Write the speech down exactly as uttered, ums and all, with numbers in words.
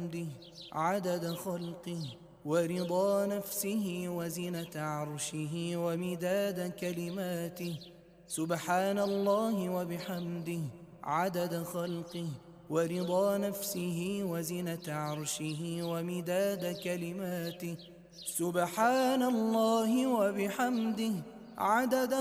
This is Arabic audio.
وبحمده عدد خلقه ورضا نفسه وزنة عرشه ومداد كلماته. سبحان الله وبحمده عدد خلقه ورضا نفسه وزنة عرشه ومداد كلماته. سبحان الله وبحمده عدد